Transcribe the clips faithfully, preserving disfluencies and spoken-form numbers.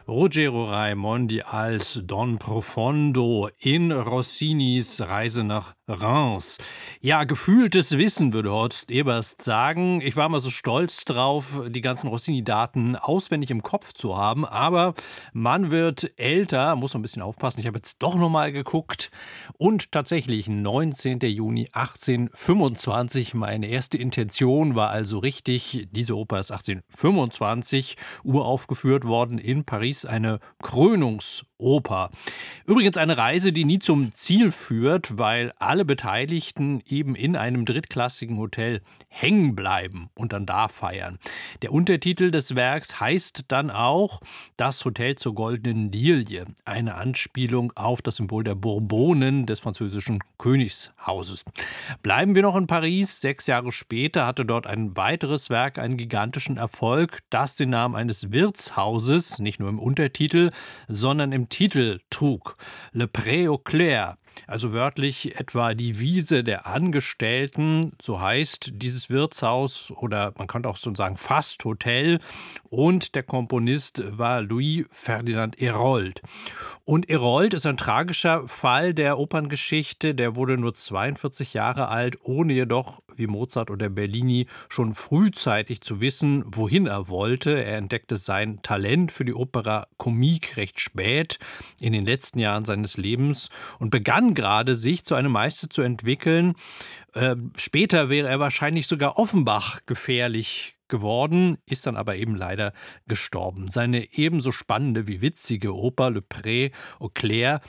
Ruggero Raimondi als Don Profondo in Rossinis Reise nach Reims. Ja, gefühltes Wissen, würde Horst Eberst sagen. Ich war mal so stolz drauf, die ganzen Rossini-Daten auswendig im Kopf zu haben, aber man wird älter, muss man ein bisschen aufpassen. Ich habe jetzt doch noch mal geguckt und tatsächlich neunzehnten Juni achtzehnhundertfünfundzwanzig. Meine erste Intention war also richtig. Diese Oper ist achtzehnhundertfünfundzwanzig uraufgeführt worden in Paris, eine Krönungsoper. Übrigens eine Reise, die nie zum Ziel führt, weil alle Beteiligten eben in einem drittklassigen Hotel hängen bleiben und dann da feiern. Der Untertitel des Werks heißt dann auch Das Hotel zur goldenen Lilie, eine Anspielung auf das Symbol der Bourbonen des französischen Königshauses. Bleiben wir noch in Paris. Sechs Jahre später hatte dort ein weiteres Werk einen gigantischen Erfolg, das den Namen eines Wirtshauses, nicht nur im Untertitel, sondern im Titel trug. Le Pré aux Clercs. Also wörtlich etwa die Wiese der Angestellten, so heißt dieses Wirtshaus oder man könnte auch so sagen fast Hotel. Und der Komponist war Louis Ferdinand Hérold. Und Hérold ist ein tragischer Fall der Operngeschichte. Der wurde nur zweiundvierzig Jahre alt, ohne jedoch, wie Mozart oder Bellini, schon frühzeitig zu wissen, wohin er wollte. Er entdeckte sein Talent für die Opera Comique recht spät, in den letzten Jahren seines Lebens, und begann gerade, sich zu einem Meister zu entwickeln. Äh, später wäre er wahrscheinlich sogar Offenbach gefährlich geworden, ist dann aber eben leider gestorben. Seine ebenso spannende wie witzige Oper Le Pré aux Clercs,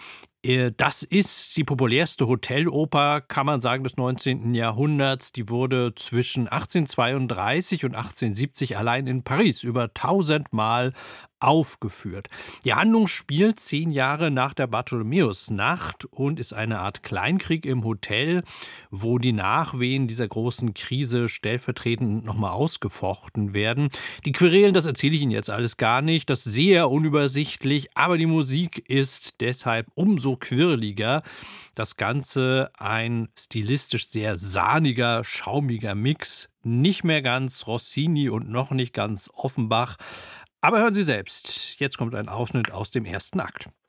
das ist die populärste Hoteloper, kann man sagen, des neunzehnten Jahrhunderts. Die wurde zwischen achtzehnhundertzweiunddreißig und achtzehnhundertsiebzig allein in Paris über tausendmal aufgeführt. Die Handlung spielt zehn Jahre nach der Bartholomäusnacht und ist eine Art Kleinkrieg im Hotel, wo die Nachwehen dieser großen Krise stellvertretend nochmal ausgefochten werden. Die Querelen, das erzähle ich Ihnen jetzt alles gar nicht, das ist sehr unübersichtlich, aber die Musik ist deshalb umso quirliger. Das Ganze ein stilistisch sehr sahniger, schaumiger Mix, nicht mehr ganz Rossini und noch nicht ganz Offenbach. Aber hören Sie selbst, jetzt kommt ein Ausschnitt aus dem ersten Akt.